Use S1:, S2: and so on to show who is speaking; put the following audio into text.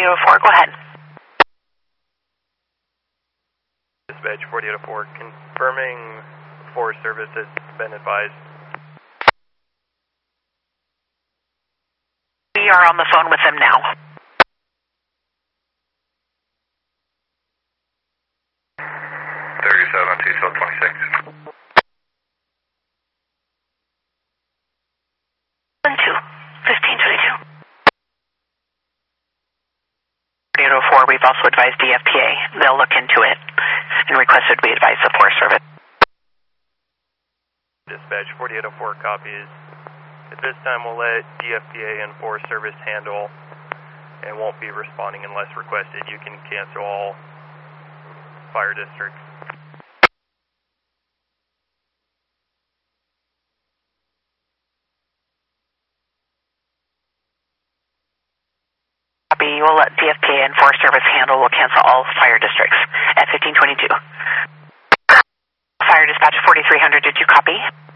S1: 4804, go ahead.
S2: Dispatch 4804, confirming Forest Service has been advised.
S1: We are on the phone with them now.
S2: 37, 226.
S1: 1522. 4804, we've also advised the FTA. They'll look into it and requested we advise the Forest Service.
S2: Dispatch 4804 copies. At this time, we'll let DFPA and Forest Service handle and won't be responding unless requested. You can cancel all fire districts.
S1: Copy. We'll let DFPA and Forest Service handle. We'll cancel all fire districts at 1522. Fire dispatch 4300, did you copy?